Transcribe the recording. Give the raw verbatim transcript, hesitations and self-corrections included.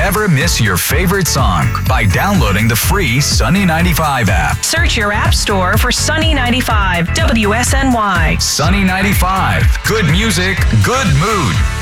never miss your favorite song by downloading the free Sunny ninety-five app. Search your app store for Sunny ninety-five, W S N Y. Sunny ninety-five. Good music, good mood.